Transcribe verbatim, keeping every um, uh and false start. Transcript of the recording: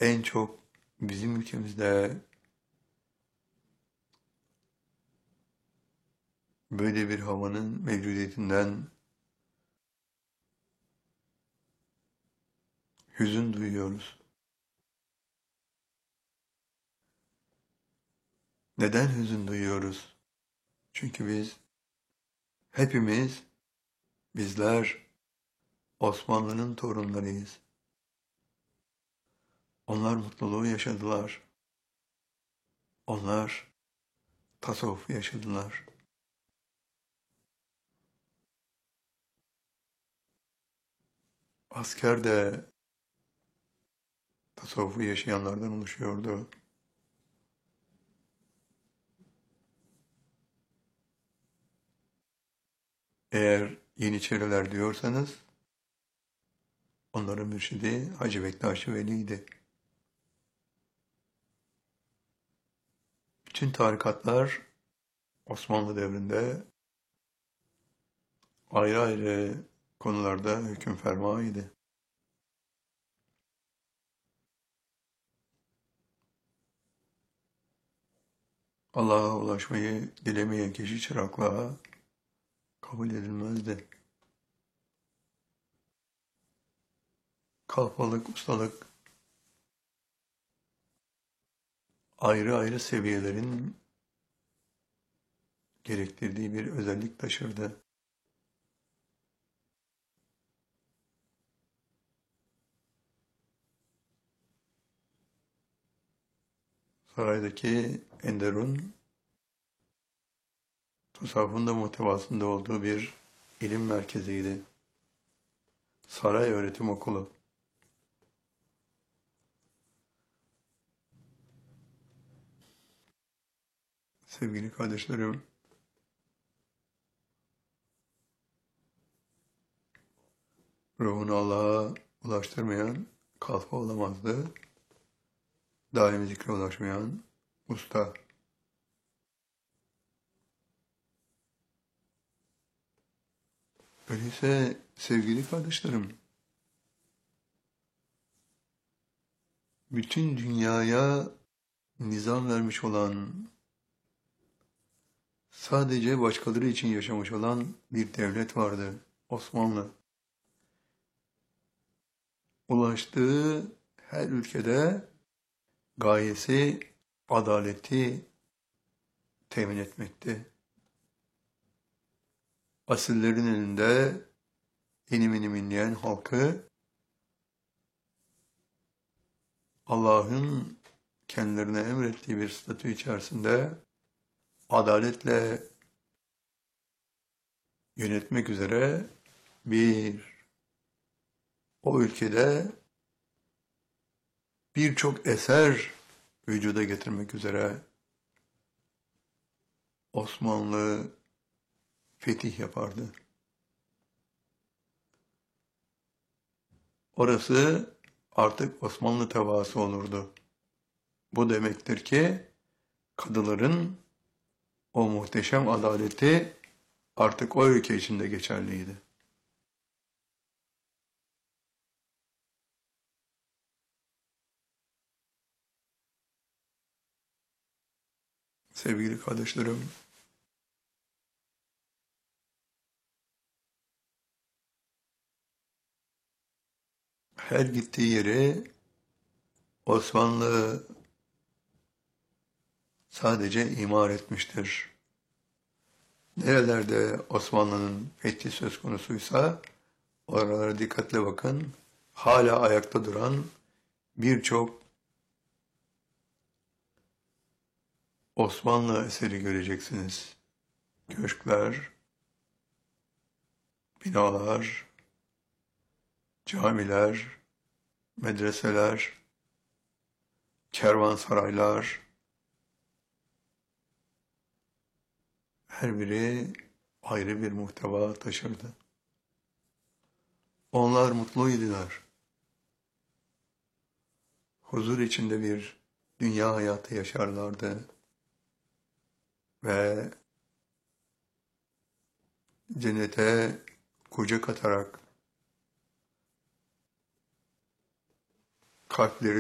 en çok bizim ülkemizde böyle bir havanın mevcudiyetinden hüzün duyuyoruz. Neden hüzün duyuyoruz? Çünkü biz, hepimiz, bizler Osmanlı'nın torunlarıyız. Onlar mutluluğu yaşadılar. Onlar tasavvufu yaşadılar. Asker de tasavvufu yaşayanlardan oluşuyordu. Eğer Yeniçeriler diyorsanız, onların mürşidi Hacı Bektaş Veli'ydi. Bütün tarikatlar Osmanlı devrinde ayrı ayrı konularda hüküm fermaydı. Allah'a ulaşmayı dilemeyen kişi çıraklığa kabul edilmezdi. Kalfalık, ustalık ayrı ayrı seviyelerin gerektirdiği bir özellik taşırdı. Saraydaki Enderun, tasavvufun da muhtevasında olduğu bir ilim merkeziydi. Saray Öğretim Okulu. Sevgili kardeşlerim, ruhunu Allah'a ulaştırmayan kalfa olamazdı. Daimi zikre ulaşmayan usta. Öyleyse sevgili kardeşlerim, bütün dünyaya nizam vermiş olan, sadece başkaları için yaşamış olan bir devlet vardı, Osmanlı. Ulaştığı her ülkede gayesi adaleti temin etmekti. Asillerin elinde inim inim inleyen halkı Allah'ın kendilerine emrettiği bir statü içerisinde adaletle yönetmek üzere bir o ülkede birçok eser vücuda getirmek üzere Osmanlı fetih yapardı. Orası artık Osmanlı tebaası olurdu. Bu demektir ki kadıların o muhteşem adaleti artık o ülke içinde geçerliydi. Sevgili kardeşlerim, her gittiği yere Osmanlı sadece imar etmiştir. Nerelerde Osmanlı'nın fethi söz konusuysa oralara dikkatle bakın. Hala ayakta duran birçok Osmanlı eseri göreceksiniz. Köşkler, binalar, camiler, medreseler, kervansaraylar, her biri ayrı bir muhteva taşırdı. Onlar mutluydular. Huzur içinde bir dünya hayatı yaşarlardı. Ve cennete kucak atarak kalpleri